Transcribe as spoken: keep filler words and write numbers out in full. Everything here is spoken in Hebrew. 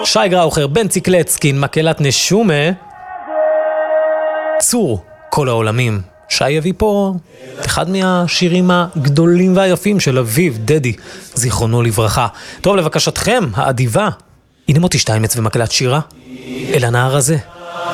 שי גראוכר, בן ציקלצקין, מקהלת נשומה, צור כל העולמים. שי הביא פה את אחד מהשירים הגדולים והיפים של אביו, דדי, זיכרונו לברכה. טוב, לבקשתכם, האדיבה, הנה מוטי שטיינמץ ומקהלת שירה, אל הנער הזה.